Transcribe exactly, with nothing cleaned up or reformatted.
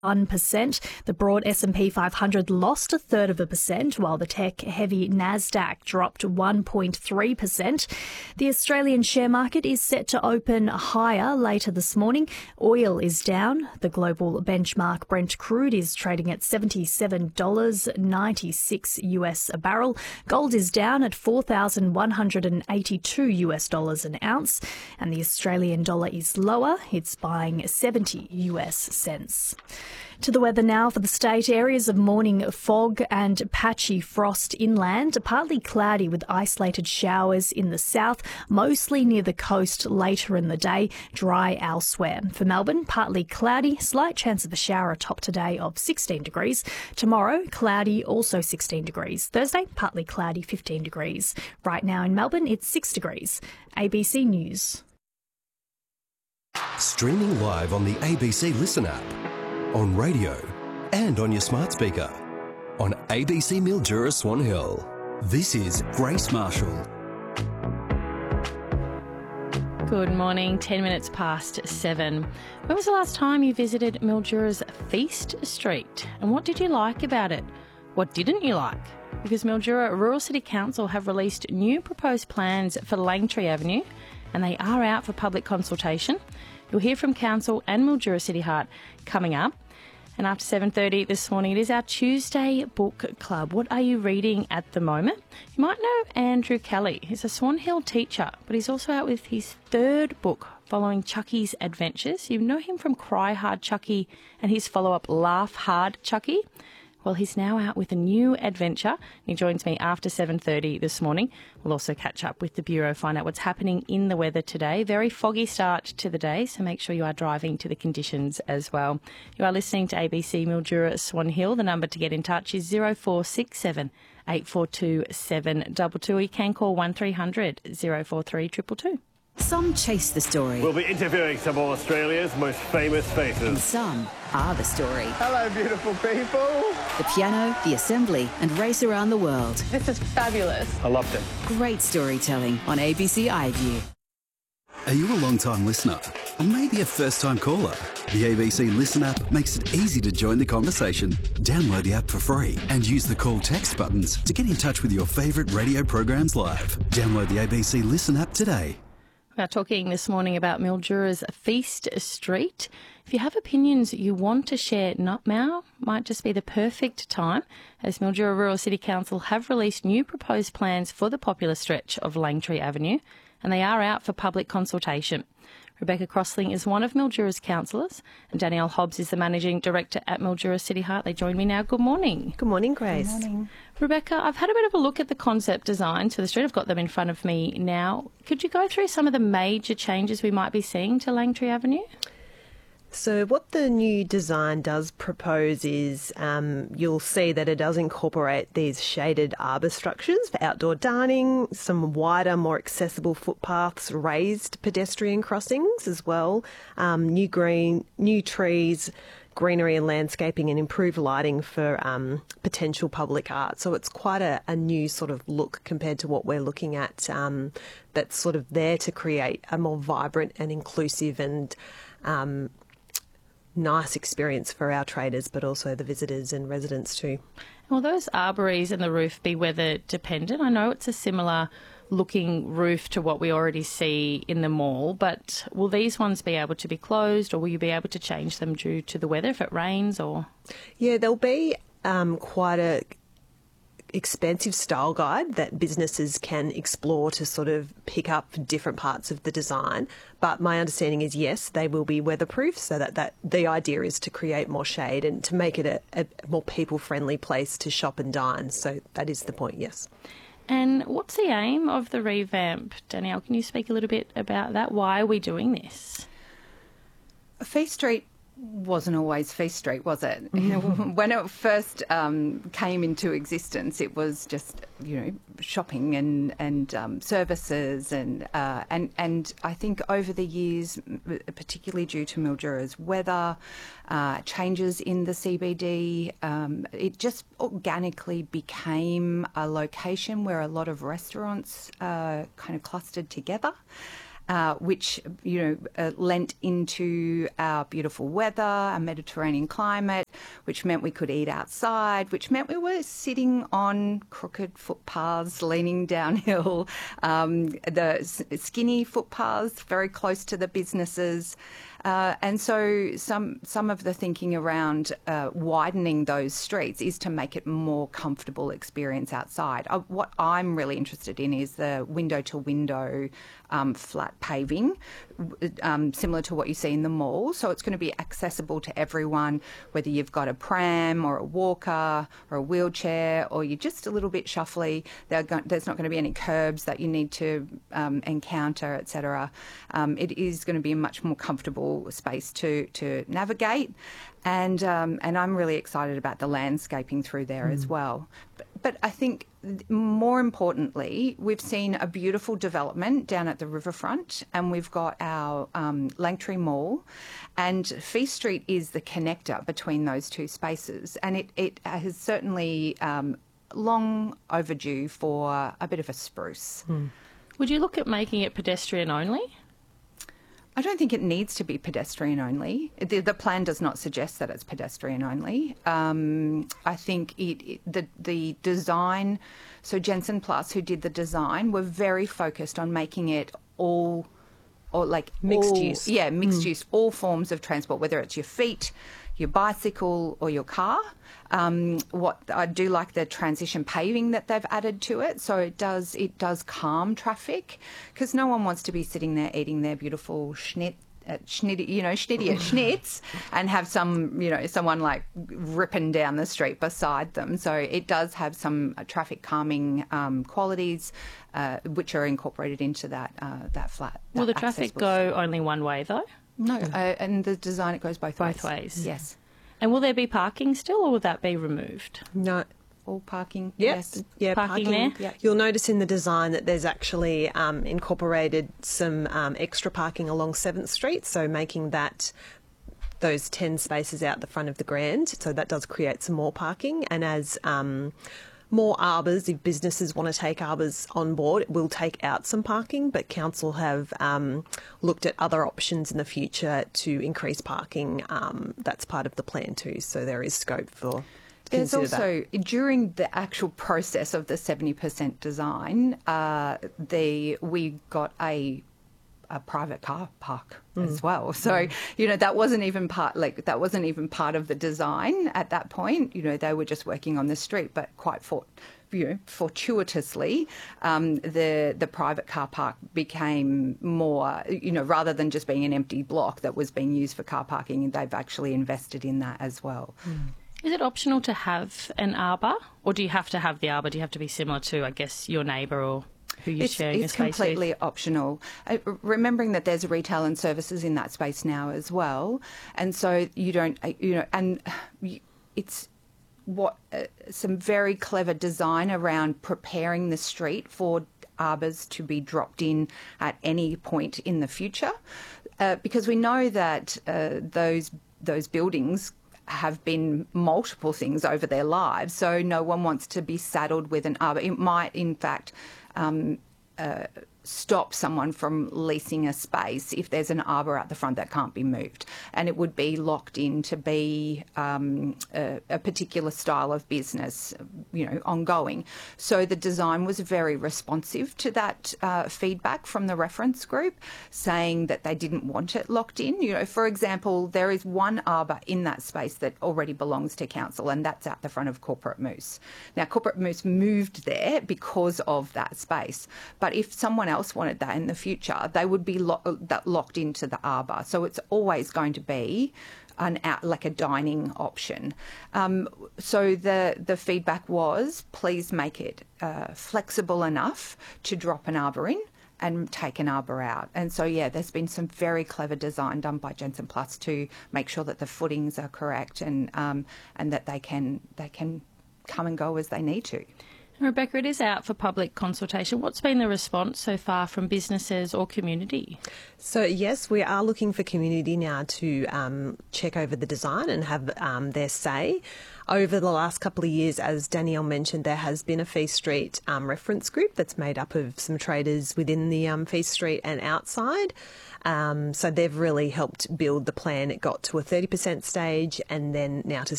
one percent. The broad S and P five hundred lost a third of a percent, while the tech-heavy Nasdaq dropped one point three percent. The Australian share market is set to open higher later this morning. Oil is down. The global benchmark Brent crude is trading at seventy-seven dollars ninety-six US a barrel. Gold is down at four thousand one hundred eighty-two US dollars an ounce, and the Australian dollar is lower. It's buying seventy US cents. To the weather now for the state. Areas of morning fog and patchy frost inland, partly cloudy with isolated showers in the south, mostly near the coast later in the day, dry elsewhere. For Melbourne, partly cloudy, slight chance of a shower atop today of sixteen degrees. Tomorrow, cloudy, also sixteen degrees. Thursday, partly cloudy, fifteen degrees. Right now in Melbourne, it's six degrees. A B C News. Streaming live on the A B C Listen app, on radio and on your smart speaker. On A B C Mildura Swan Hill, this is Grace Marshall. Good morning, ten minutes past seven. When was the last time you visited Mildura's Feast Street? And what did you like about it? What didn't you like? Because Mildura Rural City Council have released new proposed plans for Langtree Avenue, and they are out for public consultation. You'll hear from Council and Mildura City Heart coming up. And after seven thirty this morning, it is our Tuesday Book Club. What are you reading at the moment? You might know Andrew Kelly. He's a Swan Hill teacher, but he's also out with his third book following Chucky's adventures. You know him from Cry Hard Chucky and his follow-up Laugh Hard Chucky. Well, he's now out with a new adventure. He joins me after seven thirty this morning. We'll also catch up with the Bureau, find out what's happening in the weather today. Very foggy start to the day, so make sure you are driving to the conditions as well. You are listening to A B C Mildura Swan Hill. The number to get in touch is zero four six seven eight four two seven two two. Or you can call one three hundred oh four three two two two. Some chase the story. We'll be interviewing some of Australia's most famous faces. And some are the story. Hello, beautiful people. The piano, the assembly, and race around the world. This is fabulous. I loved it. Great storytelling on A B C iView. Are you a long-time listener? Or maybe a first-time caller? The A B C Listen app makes it easy to join the conversation. Download the app for free and use the call text buttons to get in touch with your favourite radio programs live. Download the A B C Listen app today. We are talking this morning about Mildura's Feast Street. If you have opinions you want to share now, might just be the perfect time, as Mildura Rural City Council have released new proposed plans for the popular stretch of Langtree Avenue, and they are out for public consultation. Rebecca Crossling is one of Mildura's councillors, and Danielle Hobbs is the Managing Director at Mildura City Heart. They join me now. Good morning. Good morning, Grace. Good morning. Rebecca, I've had a bit of a look at the concept designs for the street. I've got them in front of me now. Could you go through some of the major changes we might be seeing to Langtree Avenue? So what the new design does propose is um, you'll see that it does incorporate these shaded arbour structures for outdoor dining, some wider, more accessible footpaths, raised pedestrian crossings as well, um, new green, new trees, greenery and landscaping, and improved lighting for um, potential public art. So it's quite a, a new sort of look compared to what we're looking at, um, that's sort of there to create a more vibrant and inclusive and um, nice experience for our traders, but also the visitors and residents too. Will those arbories and the roof be weather dependent? I know it's a similar looking roof to what we already see in the mall, but will these ones be able to be closed, or will you be able to change them due to the weather if it rains? Or yeah, there'll be um, quite a expansive style guide that businesses can explore to sort of pick up different parts of the design. But my understanding is, yes, they will be weatherproof, so that, that the idea is to create more shade and to make it a, a more people-friendly place to shop and dine. So that is the point, yes. And what's the aim of the revamp? Danielle, can you speak a little bit about that? Why are we doing this? Feast Street wasn't always Feast Street, was it? When it first um, came into existence, it was just, you know, shopping and and um, services, and uh, and and I think over the years, particularly due to Mildura's weather, uh, changes in the C B D, um, it just organically became a location where a lot of restaurants uh, kind of clustered together. uh, which, you know, uh, lent into our beautiful weather, our Mediterranean climate, which meant we could eat outside, which meant we were sitting on crooked footpaths, leaning downhill, um, the s- skinny footpaths very close to the businesses. Uh, and so some some of the thinking around uh, widening those streets is to make it more comfortable experience outside. Uh, what I'm really interested in is the window-to-window um, flat paving, um, similar to what you see in the mall. So it's going to be accessible to everyone, whether you've got a pram or a walker or a wheelchair or you're just a little bit shuffly. Go- there's not going to be any curbs that you need to um, encounter, et cetera. Um, it is going to be a much more comfortable space to to navigate, and um, and I'm really excited about the landscaping through there mm. as well. But, but I think more importantly, we've seen a beautiful development down at the riverfront, and we've got our um, Langtree Mall, and Feast Street is the connector between those two spaces, and it it has certainly um, long overdue for a bit of a spruce. Mm. Would you look at making it pedestrian only? I don't think it needs to be pedestrian only. The, the plan does not suggest that it's pedestrian only. Um, I think it, it, the the design, so Jensen Plus, who did the design, were very focused on making it all, or like mixed all, use. Yeah, mixed mm. use, all forms of transport, whether it's your feet, your bicycle, or your car. Um, what I do like the transition paving that they've added to it, so it does it does calm traffic, because no one wants to be sitting there eating their beautiful schnit, uh, schnitty, you know, schnitty at schnitz, and have some, you know, someone like ripping down the street beside them. So it does have some traffic calming um, qualities, uh, which are incorporated into that uh, that flat. That Will the traffic go only one way though? No, uh, and the design, it goes both, both ways. ways. Yes. And will there be parking still, or will that be removed? No. All parking, Yep. yes. Yeah, Parking parking, there? Yep. You'll notice in the design that there's actually um, incorporated some um, extra parking along seventh Street, so making that those ten spaces out the front of the Grand. So that does create some more parking. And as um, more arbours, if businesses want to take arbours on board, it will take out some parking, but council have um, looked at other options in the future to increase parking. Um, that's part of the plan too, so there is scope for. There's also, that. during the actual process of the seventy percent design, uh, the we got a a private car park mm. as well. So, mm. you know, that wasn't even part, like, that wasn't even part of the design at that point. You know, they were just working on the street, but quite for, you know, fortuitously, um, the the private car park became more, you know, rather than just being an empty block that was being used for car parking, they've actually invested in that as well. Mm. Is it optional to have an arbour, or do you have to have the arbour? Do you have to be similar to, I guess, your neighbour or who you're it's, sharing it's a space completely with? optional. Uh, remembering that there's retail and services in that space now as well, and so you don't, uh, you know, and you, it's what uh, some very clever design around preparing the street for arbours to be dropped in at any point in the future, uh, because we know that uh, those those buildings have been multiple things over their lives, so no one wants to be saddled with an arbour. It might, in fact, um, uh, stop someone from leasing a space if there's an arbour at the front that can't be moved, and it would be locked in to be um, a, a particular style of business, you know, ongoing. So the design was very responsive to that uh, feedback from the reference group, saying that they didn't want it locked in. You know, for example, there is one arbour in that space that already belongs to council, and that's at the front of Corporate Moose. Now, Corporate Moose moved there because of that space, but if someone else wanted that in the future, they would be lo- that locked into the arbour. So it's always going to be an out, like a dining option. Um, so the the feedback was, please make it uh, flexible enough to drop an arbour in and take an arbour out. And so, yeah, there's been some very clever design done by Jensen Plus to make sure that the footings are correct and um, and that they can they can come and go as they need to. Rebecca, it is out for public consultation. What's been the response so far from businesses or community? So, yes, we are looking for community now to um, check over the design and have um, their say. Over the last couple of years, as Danielle mentioned, there has been a Feast Street um, reference group that's made up of some traders within the um, Feast Street and outside. Um, so they've really helped build the plan. It got to a thirty percent stage and then now to